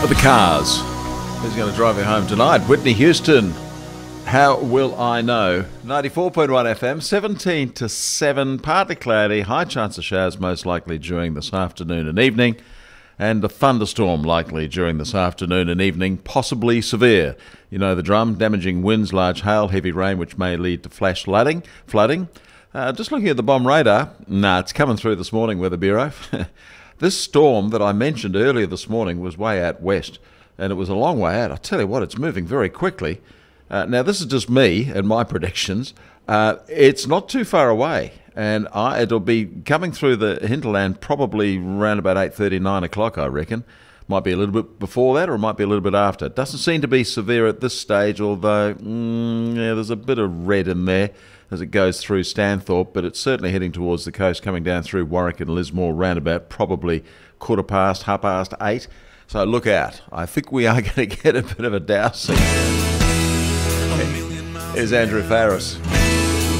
The Cars. Who's going to drive you home tonight? Whitney Houston. How will I know? 94.1 FM, 17 to 7, partly cloudy, high chance of showers most likely during this afternoon and evening, and a thunderstorm likely during this afternoon and evening, possibly severe. You know the drum, damaging winds, large hail, heavy rain, which may lead to flash flooding. Just looking at the bomb radar, it's coming through this morning, Weather Bureau. This storm that I mentioned earlier this morning was way out west, and it was a long way out. I tell you what, it's moving very quickly. Now, this is just me and my predictions. It's not too far away, and it'll be coming through the hinterland probably around about 8:30, 9 o'clock, I reckon. Might be a little bit before that, or it might be a little bit after. It doesn't seem to be severe at this stage, although there's a bit of red in there as it goes through Stanthorpe, but it's certainly heading towards the coast, coming down through Warwick and Lismore roundabout, probably 8:15. So look out. I think we are going to get a bit of a dousing. Here's Andrew Farris.